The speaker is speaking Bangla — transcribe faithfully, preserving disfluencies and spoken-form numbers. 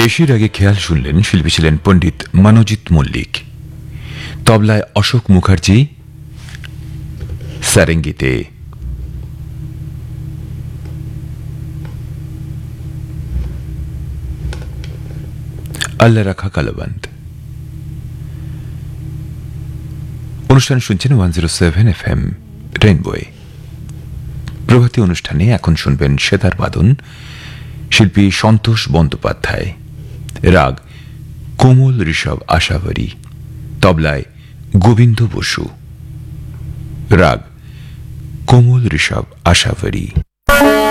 পেশির আগে খেয়াল শুনলেন, শিল্পী ছিলেন পণ্ডিত মনোজিৎ মল্লিক। তবলায় অশোক মুখার্জি, সারেঙ্গিতে আল্লাহ রাখা কালাবান্দ। অনুষ্ঠান শুনছেন one zero seven F M রেইনবোয়ে। প্রভাতী অনুষ্ঠানে এখন শুনবেন সেতার বাদন, শিল্পী সন্তোষ বন্দ্যোপাধ্যায়। রাগ কোমল ঋষভ আশাবরী, তবলায় গোবিন্দ বসু। রাগ কোমল ঋষভ আশাবরী।